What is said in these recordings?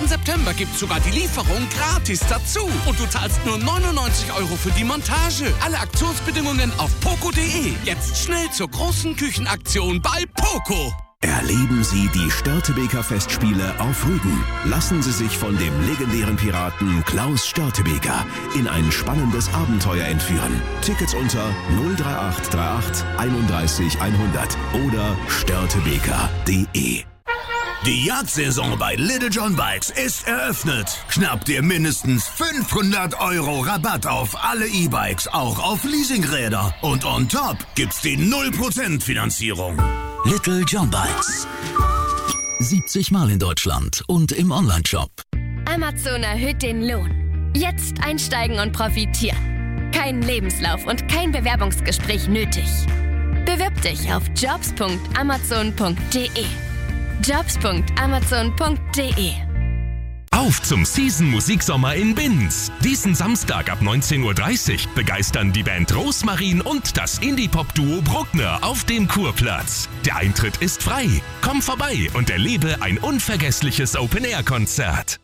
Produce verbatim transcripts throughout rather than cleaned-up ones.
September gibt's sogar die Lieferung gratis dazu. Und du zahlst nur neunundneunzig Euro für die Montage. Alle Aktionsbedingungen auf poco punkt de. Jetzt schnell zur großen Küchenaktion bei Poco. Erleben Sie die Störtebeker Festspiele auf Rügen. Lassen Sie sich von dem legendären Piraten Klaus Störtebeker in ein spannendes Abenteuer entführen. Tickets unter null drei acht drei acht einunddreißig hundert oder störtebeker punkt de. Die Jagdsaison bei Little John Bikes ist eröffnet. Schnapp dir mindestens fünfhundert Euro Rabatt auf alle E-Bikes, auch auf Leasingräder. Und on top gibt's die null Prozent Finanzierung. Little John Bikes. siebzig Mal in Deutschland und im Onlineshop. Amazon erhöht den Lohn. Jetzt einsteigen und profitieren. Kein Lebenslauf und kein Bewerbungsgespräch nötig. Bewirb dich auf jobs punkt amazon punkt de. jobs punkt amazon punkt de. Auf zum Season-Musiksommer in Binz. Diesen Samstag ab neunzehn Uhr dreißig begeistern die Band Rosmarin und das Indie-Pop-Duo Bruckner auf dem Kurplatz. Der Eintritt ist frei. Komm vorbei und erlebe ein unvergessliches Open-Air-Konzert.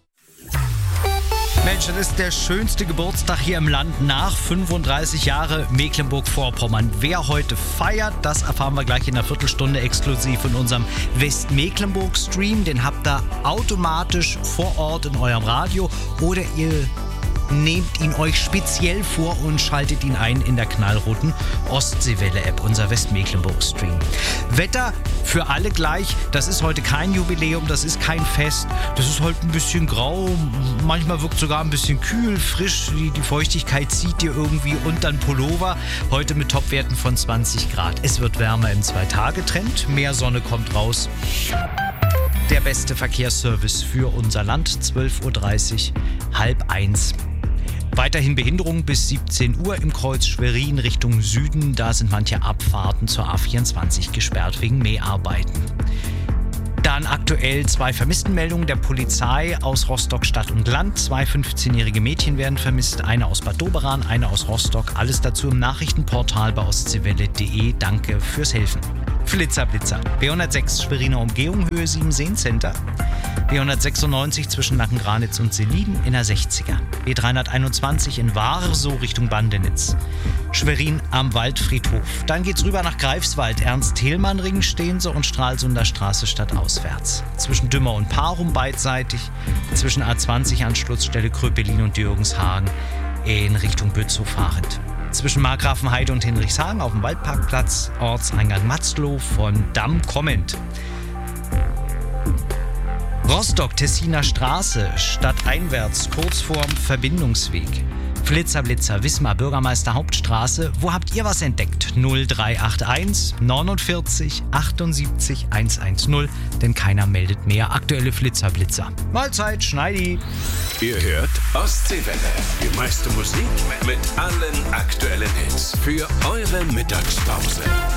Mensch, das ist der schönste Geburtstag hier im Land nach fünfunddreißig Jahre Mecklenburg-Vorpommern. Wer heute feiert, das erfahren wir gleich in einer Viertelstunde exklusiv in unserem Westmecklenburg-Stream. Den habt ihr automatisch vor Ort in eurem Radio oder ihr nehmt ihn euch speziell vor und schaltet ihn ein in der knallroten Ostseewelle-App, unser Westmecklenburg-Stream. Wetter für alle gleich. Das ist heute kein Jubiläum, das ist kein Fest. Das ist heute ein bisschen grau, manchmal wirkt sogar ein bisschen kühl, frisch. Die, die Feuchtigkeit zieht dir irgendwie unter den Pullover. Heute mit Topwerten von zwanzig Grad. Es wird wärmer im Zwei-Tage-Trend. Mehr Sonne kommt raus. Der beste Verkehrsservice für unser Land. zwölf Uhr dreißig, halb eins. Weiterhin Behinderung bis siebzehn Uhr im Kreuz Schwerin Richtung Süden. Da sind manche Abfahrten zur A vierundzwanzig gesperrt wegen Mäharbeiten. Dann aktuell zwei Vermisstenmeldungen der Polizei aus Rostock Stadt und Land. Zwei fünfzehnjährige Mädchen werden vermisst, eine aus Bad Doberan, eine aus Rostock. Alles dazu im Nachrichtenportal bei ostseewelle punkt de. Danke fürs Helfen. Flitzer, Blitzer. B hundertsechs Schweriner Umgehung, Höhe sieben Seen Center. B hundertsechsundneunzig zwischen Nackengranitz und Selin in der sechziger. B dreihunderteinundzwanzig in Warsow Richtung Bandenitz. Schwerin am Waldfriedhof. Dann geht's rüber nach Greifswald. Ernst-Thälmann-Ring, Steense und Stralsunder Straße stadtauswärts. Zwischen Dümmer und Parum beidseitig. Zwischen A zwanzig Anschlussstelle Kröpelin und Dürgenshagen in Richtung Bützow fahrend. Zwischen Markgrafenheide und Hinrichshagen auf dem Waldparkplatz, Ortseingang Matzlow von Damm kommend. Rostock, Tessiner Straße, stadteinwärts, kurz vorm Verbindungsweg. Flitzer, Blitzer, Wismar, Bürgermeister Hauptstraße. Wo habt ihr was entdeckt? null drei acht eins neunundvierzig achtundsiebzig hundertzehn, denn keiner meldet mehr. Aktuelle Flitzer, Blitzer. Mahlzeit, Schneidi. Ihr hört Ostseewelle. Die meiste Musik mit allen aktuellen Hits für eure Mittagspause.